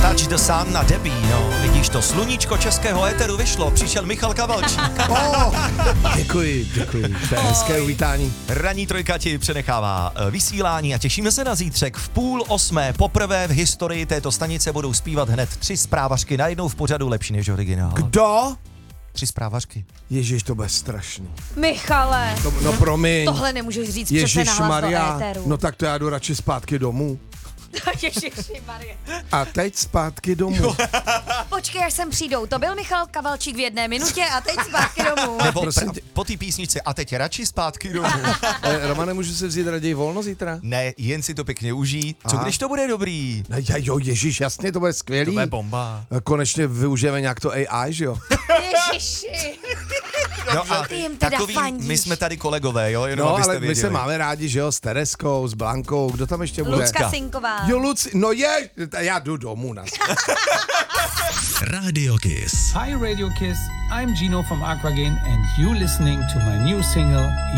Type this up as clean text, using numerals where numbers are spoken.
Touch the Sun na Debbie, no. Vidíš to, sluníčko českého éteru vyšlo, přišel Michal Kavalčík. Děkuji. To je hezké uvítání. Ranní trojka ti přenechává vysílání a těšíme se na zítřek v 7:30. Poprvé v historii této stanice budou zpívat hned 3 zprávařky najednou v pořadu lepší než originál. Kdo? 3 zprávařky. Ježiš, to bude strašný. Michale, No promiň. tohle nemůžeš říct přece nahlas do éteru. No tak to já jdu radši zpátky domů. Ježišimarie. A teď zpátky domů. Počkej, až sem přijdou. To byl Michal Kavalčík v 1 minutě a teď zpátky domů. Nebo prosím tě. po té písnici a teď radši zpátky domů. Romane, můžu se vzít raději volno zítra? Ne, jen si to pěkně užij. Co Aha. když to bude dobrý? Jo, ježiš, jasně, to bude skvělý. To bude bomba. Konečně využijeme nějak to AI, že jo? Ježiši. No a Ty jim teda takový, fandíš. my jsme tady kolegové, jo? Jenom No, abyste ale my věděli. se máme rádi, že jo, s Tereskou, s Blankou, kdo tam ještě bude? Lucka Sinková. Jo, Luci, no já jdu domů na Radio Kiss. Hi Radio Kiss, I'm Gino from Aquagen and you listening to my new single